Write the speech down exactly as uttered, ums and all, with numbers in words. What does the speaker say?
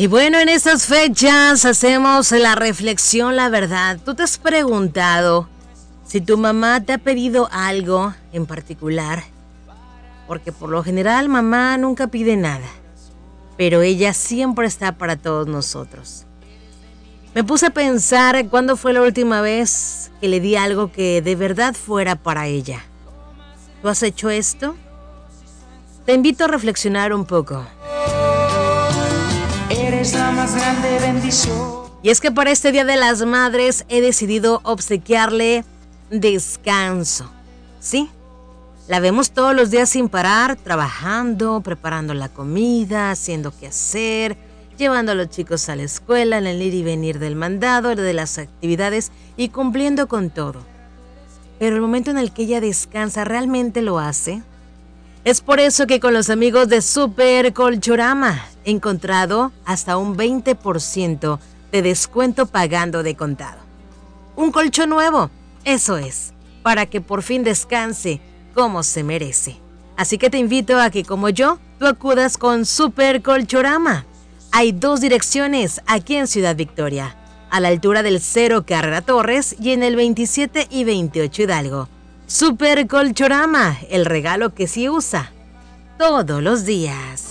Y bueno, en estas fechas hacemos la reflexión, la verdad. ¿Tú te has preguntado si tu mamá te ha pedido algo en particular? Porque por lo general mamá nunca pide nada, pero ella siempre está para todos nosotros. Me puse a pensar cuándo fue la última vez que le di algo que de verdad fuera para ella. ¿Tú has hecho esto? Te invito a reflexionar un poco. Eres la más grande bendición. Y es que para este Día de las Madres he decidido obsequiarle descanso. ¿Sí? La vemos todos los días sin parar, trabajando, preparando la comida, haciendo qué hacer, llevando a los chicos a la escuela, en el ir y venir del mandado, de las actividades y cumpliendo con todo. Pero el momento en el que ella descansa, ¿realmente lo hace? Es por eso que con los amigos de Super Colchorama he encontrado hasta un veinte por ciento de descuento pagando de contado. Un colchón nuevo, eso es, para que por fin descanse como se merece. Así que te invito a que, como yo, tú acudas con Super Colchorama. Hay dos direcciones aquí en Ciudad Victoria, a la altura del Cero Carrera Torres y en el veintisiete y veintiocho Hidalgo. Super Colchorama, el regalo que sí usa todos los días.